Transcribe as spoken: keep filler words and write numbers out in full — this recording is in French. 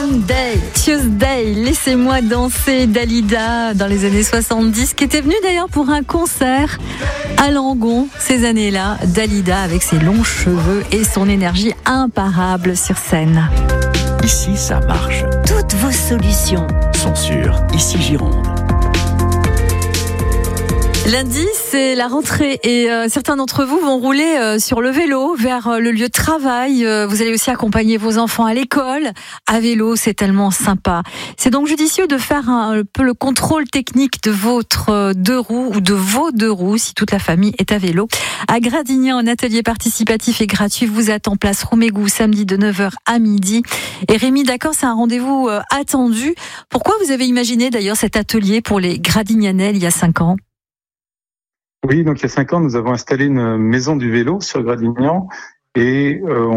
Monday, Tuesday, laissez-moi danser Dalida dans les années soixante-dix, qui était venue d'ailleurs pour un concert à Langon ces années-là. Dalida avec ses longs cheveux et son énergie imparable sur scène. Ici, ça marche. Toutes vos solutions sont sur Ici Gironde. Lundi, c'est la rentrée et euh, certains d'entre vous vont rouler euh, sur le vélo vers euh, le lieu de travail. Euh, vous allez aussi accompagner vos enfants à l'école. À vélo, c'est tellement sympa. C'est donc judicieux de faire un, un peu le contrôle technique de votre euh, deux roues ou de vos deux roues si toute la famille est à vélo. À Gradignan, un atelier participatif et gratuit vous attend place Roumégous samedi de neuf heures à midi. Et Rémi, d'accord, c'est un rendez-vous euh, attendu. Pourquoi vous avez imaginé d'ailleurs cet atelier pour les Gradignanais il y a cinq ans ? Oui, donc il y a cinq ans, nous avons installé une maison du vélo sur Gradignan et euh,